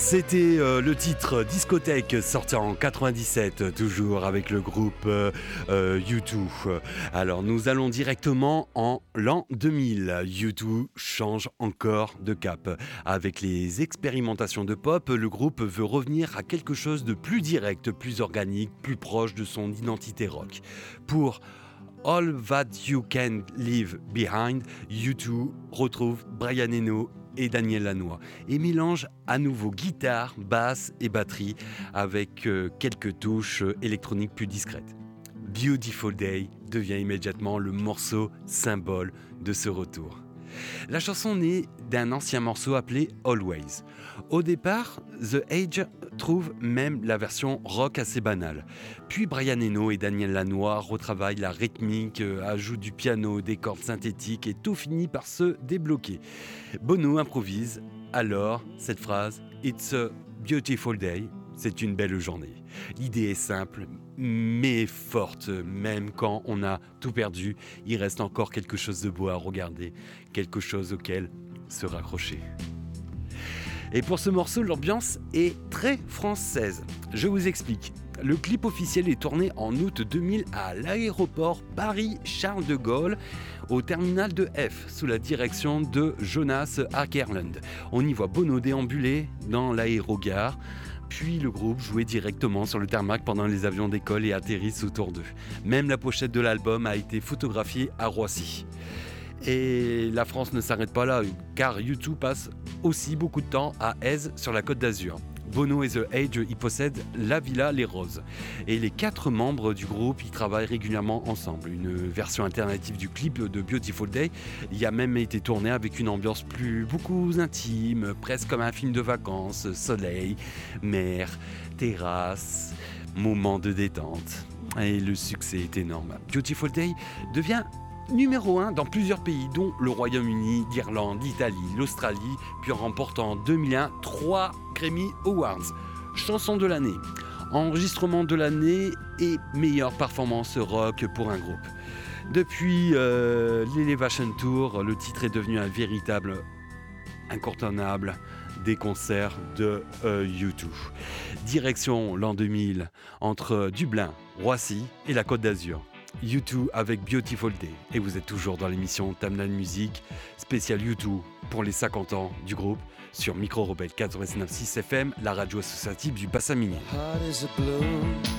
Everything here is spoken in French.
C'était le titre Discothèque sorti en 97, toujours avec le groupe U2. Alors nous allons directement en l'an 2000. U2 change encore de cap. Avec les expérimentations de pop, le groupe veut revenir à quelque chose de plus direct, plus organique, plus proche de son identité rock. Pour All That You Can Leave Behind, U2 retrouve Brian Eno et Daniel Lanois et mélange à nouveau guitare, basse et batterie avec quelques touches électroniques plus discrètes. Beautiful Day devient immédiatement le morceau symbole de ce retour. La chanson naît d'un ancien morceau appelé Always. Au départ, The Age trouve même la version rock assez banale. Puis Brian Eno et Daniel Lanois retravaillent la rythmique, ajoutent du piano, des cordes synthétiques et tout finit par se débloquer. Bono improvise alors cette phrase « It's a beautiful day ». C'est une belle journée. L'idée est simple, mais forte. Même quand on a tout perdu, il reste encore quelque chose de beau à regarder, quelque chose auquel se raccrocher. Et pour ce morceau, l'ambiance est très française. Je vous explique. Le clip officiel est tourné en août 2000 à l'aéroport Paris-Charles de Gaulle, au terminal de F, sous la direction de Jonas Åkerlund. On y voit Bono déambuler dans l'aérogare. Puis le groupe jouait directement sur le tarmac pendant les avions décollent et atterrissent autour d'eux. Même la pochette de l'album a été photographiée à Roissy. Et la France ne s'arrête pas là, car U2 passe aussi beaucoup de temps à Èze sur la Côte d'Azur. Bono et The Age y possèdent la Villa Les Roses. Et les 4 membres du groupe y travaillent régulièrement ensemble. Une version alternative du clip de Beautiful Day y a même été tournée avec une ambiance beaucoup intime, presque comme un film de vacances, soleil, mer, terrasse, moment de détente. Et le succès est énorme. Beautiful Day devient numéro 1 dans plusieurs pays, dont le Royaume-Uni, l'Irlande, l'Italie, l'Australie, puis en remportant en 2001 3 Grammy Awards. Chanson de l'année, enregistrement de l'année et meilleure performance rock pour un groupe. Depuis l'Elevation Tour, le titre est devenu un véritable incontournable des concerts de U2. Direction l'an 2000, entre Dublin, Roissy et la Côte d'Azur. U2 avec Beautiful Day. Et vous êtes toujours dans l'émission Timeline Music, spécial U2 pour les 50 ans du groupe sur Micro Rebelle 89.6 FM, la radio associative du Bassin Minier.